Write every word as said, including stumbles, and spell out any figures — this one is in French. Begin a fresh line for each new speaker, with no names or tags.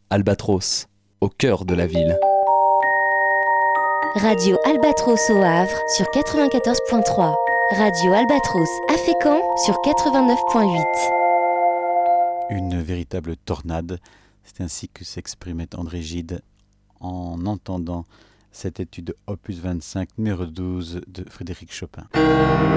Albatros, au cœur de la ville.
Radio Albatros au Havre sur quatre-vingt-quatorze point trois. Radio Albatros à Fécamp sur quatre-vingt-neuf point huit.
Une véritable tornade, c'est ainsi que s'exprimait André Gide en entendant cette étude opus vingt-cinq numéro douze de Frédéric Chopin.